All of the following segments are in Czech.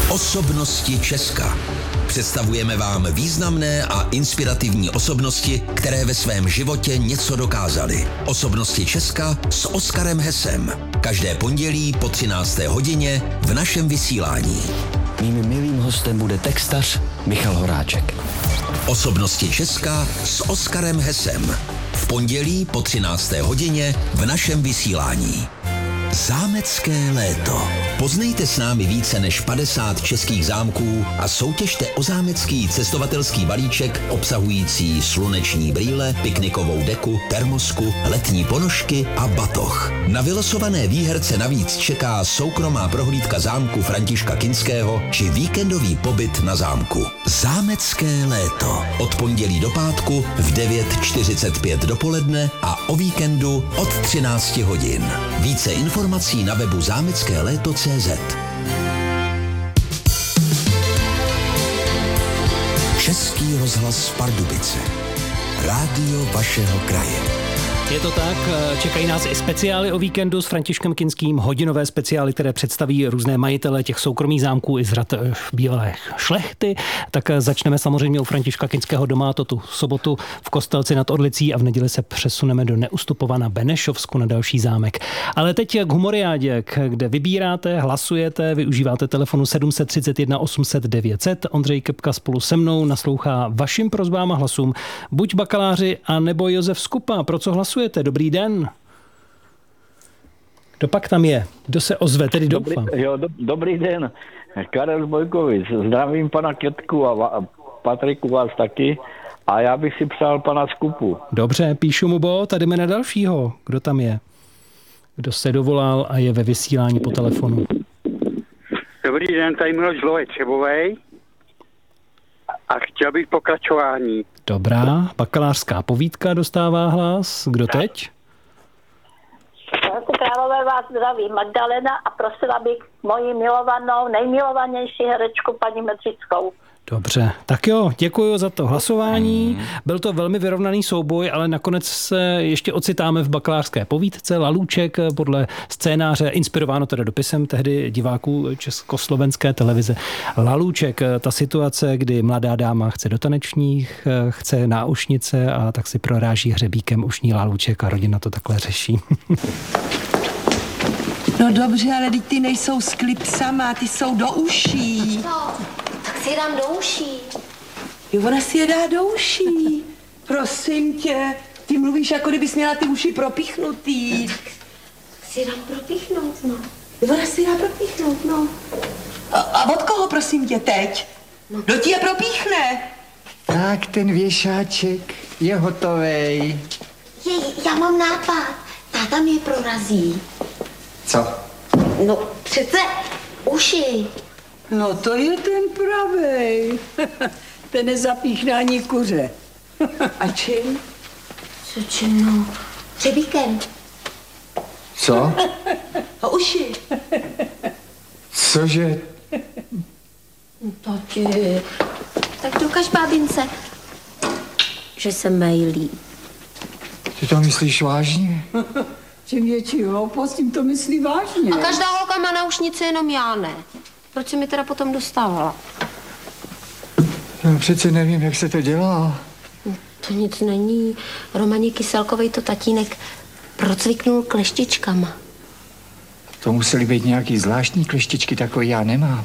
Osobnosti Česka. Představujeme vám významné a inspirativní osobnosti, které ve svém životě něco dokázaly. Osobnosti Česka s Oskarem Hesem. Každé pondělí po 13. hodině v našem vysílání. Mým milým hostem bude textař Michal Horáček. Osobnosti Česka s Oskarem Hesem. V pondělí po 13. hodině v našem vysílání. Zámecké léto. Poznejte s námi více než 50 českých zámků a soutěžte o zámecký cestovatelský balíček obsahující sluneční brýle, piknikovou deku, termosku, letní ponožky a batoh. Na vylosované výherce navíc čeká soukromá prohlídka zámku Františka Kinského či víkendový pobyt na zámku. Zámecké léto. Od pondělí do pátku v 9:45 dopoledne a o víkendu od 13 hodin. Více informací na webu zámeckéléto.cz. Český rozhlas Pardubice. Rádio vašeho kraje. Je to tak, čekají nás i speciály o víkendu s Františkem Kinským, hodinové speciály, které představí různé majitele těch soukromých zámků i z řad bývalé šlechty. Tak začneme samozřejmě u Františka Kinského doma, to tu sobotu v Kostelci nad Orlicí a v neděli se přesuneme do Neustupova na Benešovsku na další zámek. Ale teď k humoriádě, kde vybíráte, hlasujete, využíváte telefonu 731 800 900. Ondřej Kepka spolu se mnou naslouchá vašim prosbám a hlasům. Buď bakaláři, a nebo Josef Skupa. Pro co hlasujete? Dobrý den. Kdo pak tam je? Kdo se ozve? Tedy doufám. Dobrý den. Karel Bojkovic. Zdravím pana Ketku a Patriku vás taky. A já bych si přál pana Skupu. Dobře, píšu mu bod a jdeme na dalšího. Kdo tam je? Kdo se dovolal a je ve vysílání po telefonu? Dobrý den, tady Miloš Zlovej Třebovej. A chtěl bych pokračování. Dobrá, bakalářská povídka dostává hlas. Kdo teď? Králové vás zdraví Magdalena a prosila bych moji milovanou, nejmilovanější herečku paní Medřickou. Dobře, tak jo, děkuji za to hlasování. Byl to velmi vyrovnaný souboj, ale nakonec se ještě ocitáme v bakalářské povídce Lalůček podle scénáře, inspirováno teda dopisem tehdy diváků československé televize. Lalůček, ta situace, kdy mladá dáma chce do tanečních, chce náušnice a tak si proráží hřebíkem ušní lalůček a rodina to takhle řeší. No dobře, ale teď ty nejsou s klipsama, ty jsou do uší. No, tak si je dám do uší. Jo, ona si je dá do uší. Prosím tě, ty mluvíš, jako kdybys měla ty uši propichnutý. Tak si je dám propíchnout, no. Jo, ona si je dá propíchnout, no. A od koho, prosím tě, teď? No. Kdo ti je propíchne? Tak, ten věšáček je hotovej. Já mám nápad. Táta mě prorazí. Co? No, přece uši. No, to je ten pravej. Ten nezapíchne ani kuře. A čím? Co čím, no? Hřebíkem. Co? A uši. Cože? Tati, tak dokaž bábince, že se mejlí. Ty to myslíš vážně? Čím větší hloupost, tím to myslí vážně. A každá holka má náušnice, jenom já ne. Proč se mi teda potom dostávala? Já přece nevím, jak se to dělá. To nic není. Romaně Kyselkovej to tatínek procviknul kleštičkama. To musely být nějaký zvláštní kleštičky, takový já nemám.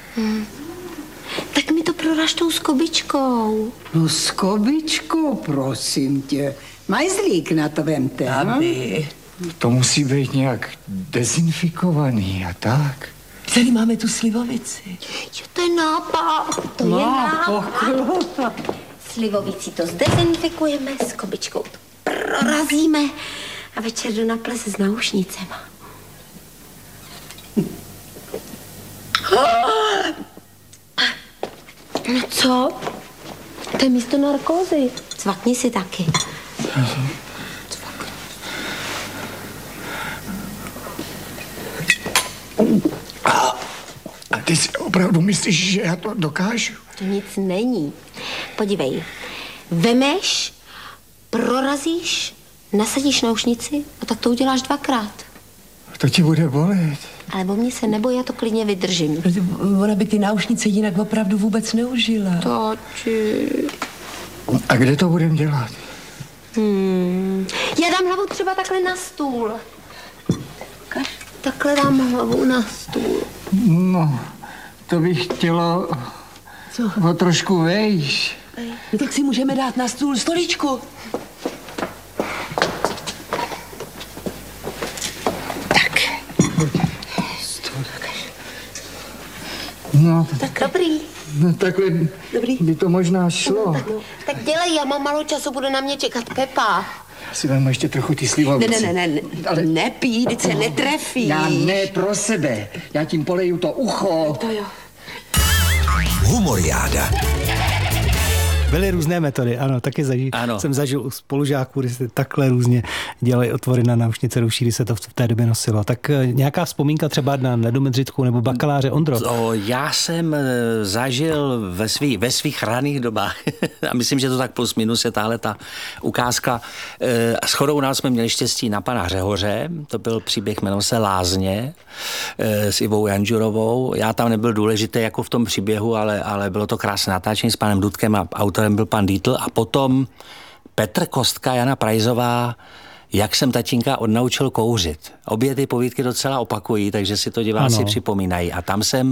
Tak mi to proraž tou skobičkou. No s kobičkou, prosím tě. Majzlík na to vemte. Aby. To musí být nějak dezinfikovaný a tak. Tady máme tu slivovici. Jo, to je nápad. To je nápad. Slivovicí to zdezinfikujeme, s kobičkou to prorazíme a večer jdu na ples s náušnicema. No co? To je místo narkózy. Cvakni si taky. A ty si opravdu myslíš, že já to dokážu? To nic není. Podívej, vemeš, prorazíš, nasadíš náušnici a tak to uděláš 2krát. To ti bude bolet. Ale o mě se neboj, já to klidně vydržím. Ona by ty náušnice jinak opravdu vůbec neužila. Tati. A kde to budeme dělat? Já dám hlavu třeba takhle na stůl. Takhle dám hlavu na stůl. No, to bych chtělo o trošku vejš. No tak si můžeme dát na stůl stoličku. No, tak dobrý. No takhle by to možná šlo. Tak dělej, já mám málo času, bude na mě čekat Pepa. Já si vezmu ještě trochu ty slivovice. Ne, ale nepij, teď se netrefí. Já ne pro sebe, já tím poleju to ucho. To jo. Humoriáda. Byly různé metody, ano, taky jsem zažil u spolužáků, kdy se takhle různě dělají otvory na náušnice rouší, kdy se to v té době nosilo. Tak nějaká vzpomínka třeba na Nedu Medřickou nebo bakaláře Ondro? Já jsem zažil ve svých raných dobách, a myslím, že to tak plus minus je tahle ta ukázka. Shodou u nás jsme měli štěstí na pana Řehoře, to byl příběh, jmenoval se Lázně, s Ivou Janžurovou. Já tam nebyl důležitý jako v tom příběhu, ale bylo to krásné natáčení s panem Dudkem a autorem byl pan Dietl a potom Petr Kostka, Jana Prajzová, Jak jsem tatínka odnaučil kouřit. Obě ty povídky docela opakují, takže si to diváci připomínají. A tam jsem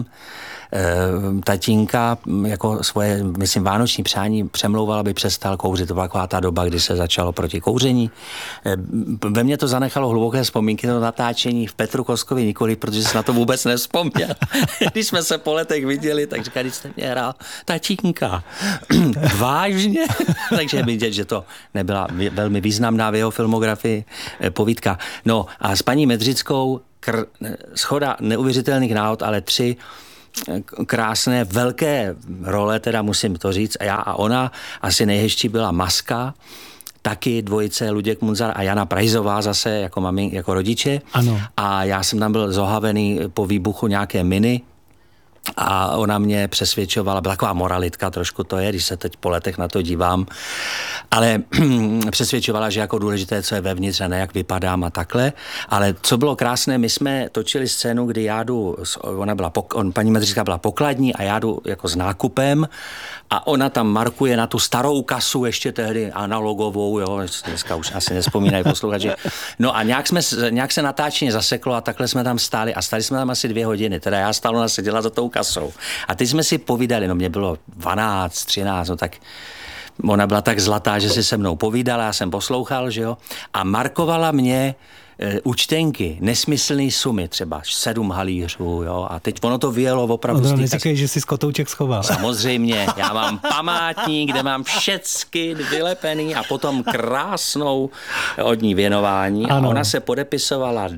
tatínka jako svoje, myslím, vánoční přání přemlouval, aby přestal kouřit. To byla taková ta doba, kdy se začalo proti kouření. Ve mně to zanechalo hluboké vzpomínky do natáčení, v Petru Kostkovi nikoli, protože jsem na to vůbec nevzpomněl. Když jsme se po letech viděli, tak říkali, když jste mě hrál tatínka. Vážně? Takže vidět, že to nebyla velmi významná v jeho filmografii povídka. No a s paní Medřickou schoda neuvěřitelných náhod, ale 3 krásné, velké role, teda musím to říct, a já a ona. Asi nejhezčí byla Maska, taky dvojice Luděk Munzar a Jana Prajzová zase jako rodiče. Ano. A já jsem tam byl zohavený po výbuchu nějaké miny a ona mě přesvědčovala, byla taková moralitka trošku to je, když se teď po letech na to dívám, ale přesvědčovala, že jako důležité, co je vevnitř a ne jak vypadám a takhle. Ale co bylo krásné, my jsme točili scénu, kdy já jdu, paní Medřická byla pokladní a já jdu jako s nákupem a ona tam markuje na tu starou kasu, ještě tehdy analogovou, jo, dneska už asi nevzpomínají posluchači. No a nějak se natáčení zaseklo a takhle jsme tam stáli a stáli jsme tam asi 2 hodiny, teda já stále ona seděla za tou kasou. A teď jsme si povídali, no mě bylo 12, 13, no tak ona byla tak zlatá, že si se mnou povídala, já jsem poslouchal, že jo, a markovala mě účtenky, nesmyslný sumy, třeba 7 halířů, jo, a teď ono to vyjelo opravdu. No, neříkej, že si z kotouček schoval. Samozřejmě, já mám památník, kde mám všecky vylepený a potom krásnou od ní věnování. Ano. A ona se podepisovala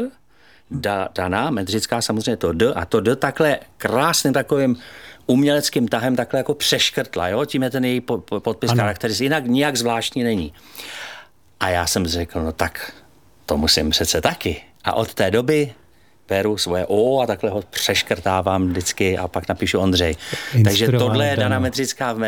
Dana, Medřická samozřejmě to D, a to D takhle krásným takovým uměleckým tahem takhle jako přeškrtla, jo, tím je ten její podpis charakteristický, jinak nijak zvláštní není. A já jsem řekl, no tak to musím přece taky. A od té doby peru svoje O a takhle ho přeškrtávám vždycky a pak napíšu Ondřej. Takže tohle je Dana Medřická v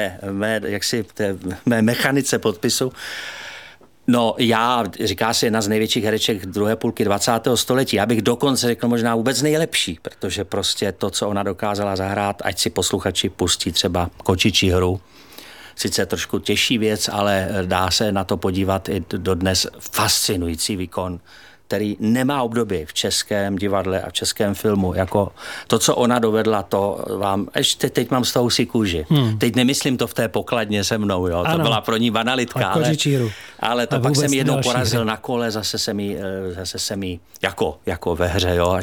mé mechanice podpisu. No říká se jedna z největších hereček druhé půlky 20. století. Já bych dokonce řekl možná vůbec nejlepší, protože prostě to, co ona dokázala zahrát, ať si posluchači pustí třeba Kočičí hru. Sice trošku těžší věc, ale dá se na to podívat i dodnes. Fascinující výkon, který nemá obdoby v českém divadle a v českém filmu. Jako to, co ona dovedla, to vám... Ještě teď mám z toho si kůži. Teď nemyslím to v té pokladně se mnou, jo. To byla pro ní banalitka. Ale to pak jsem jednou porazil na kole, zase jsem jí jako ve hře, jo.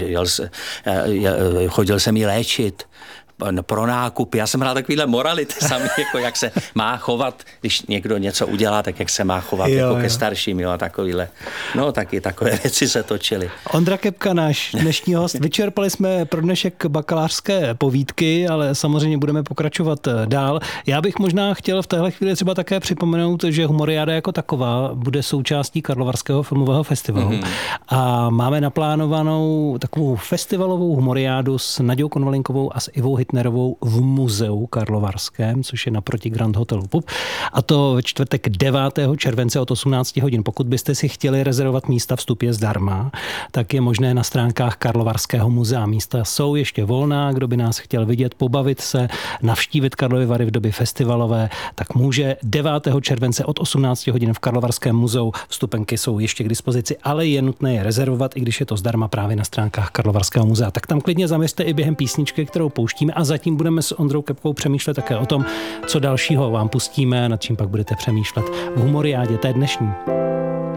Chodil jsem jí léčit pro nákupy. Já jsem hrál takovýhle morality sami, jako jak se má chovat, když někdo něco udělá, tak jak se má chovat jako ke starším, jo, a takovýhle. No, taky takové věci se točily. Ondra Kepka, náš dnešní host. Vyčerpali jsme pro dnešek bakalářské povídky, ale samozřejmě budeme pokračovat dál. Já bych možná chtěl v téhle chvíli třeba také připomenout, že Humoriáda jako taková bude součástí Karlovarského filmového festivalu. A máme naplánovanou takovou festivalovou humoriádu s Naďou Konvalinkovou a s Ivou Hitnerovou v muzeu karlovarském, což je naproti Grand Hotelu Pup. A to ve čtvrtek 9. července od 18 hodin. Pokud byste si chtěli rezervovat místa, vstup je zdarma, tak je možné na stránkách Karlovarského muzea. Místa jsou ještě volná, kdo by nás chtěl vidět, pobavit se, navštívit Karlovy Vary v době festivalové, tak může 9. července od 18 hodin v Karlovarském muzeu. Vstupenky jsou ještě k dispozici, ale je nutné je rezervovat, i když je to zdarma právě na stránkách Karlovarského muzea. Tak tam klidně zaměřte i během písničky, kterou pouštíme, a zatím budeme s Ondrou Kepkou přemýšlet také o tom, co dalšího vám pustíme, nad čím pak budete přemýšlet v Humoriádě té dnešní.